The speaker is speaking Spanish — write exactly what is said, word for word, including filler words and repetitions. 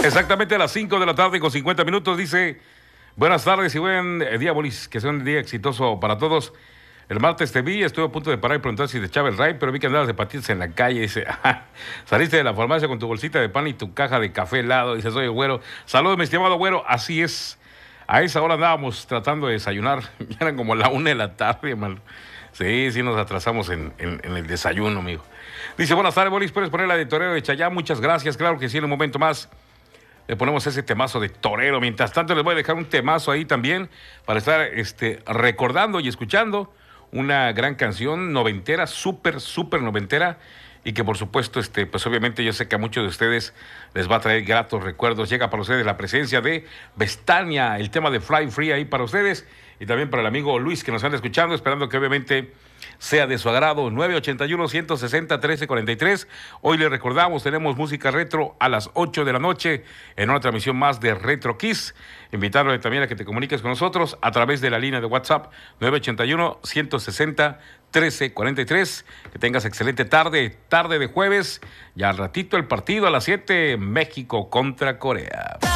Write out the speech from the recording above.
Exactamente a las cinco de la tarde con cincuenta minutos. Dice, buenas tardes y buen día, Bolis. Que sea un día exitoso para todos. El martes te vi, estuve a punto de parar y preguntar si te echaba el ray, pero vi que andabas de patitas en la calle. Dice, saliste de la farmacia con tu bolsita de pan y tu caja de café helado. Dice, soy güero. Saludos, mi estimado güero. Así es. A esa hora andábamos tratando de desayunar. Ya eran como la una de la tarde, hermano. Sí, sí nos atrasamos en, en, en el desayuno, amigo. Dice, buenas tardes, Bolis. ¿Puedes poner la de Torero de Chayá? Muchas gracias. Claro que sí, en un momento más le ponemos ese temazo de Torero. Mientras tanto, les voy a dejar un temazo ahí también para estar este, recordando y escuchando una gran canción noventera, súper, súper noventera, y que por supuesto, este, pues obviamente yo sé que a muchos de ustedes les va a traer gratos recuerdos. Llega para ustedes la presencia de Vestania, el tema de Fly Free ahí para ustedes, y también para el amigo Luis que nos anda escuchando, esperando que obviamente sea de su agrado. Nueve ochenta y uno, ciento sesenta, trece cuarenta y tres. Hoy les recordamos, tenemos música retro a las ocho de la noche en una transmisión más de Retro Kiss. Invitarle también a que te comuniques con nosotros a través de la línea de WhatsApp nueve ochenta y uno, ciento sesenta, trece cuarenta y tres. Que tengas excelente tarde, tarde de jueves. Ya al ratito el partido a las siete, México contra Corea.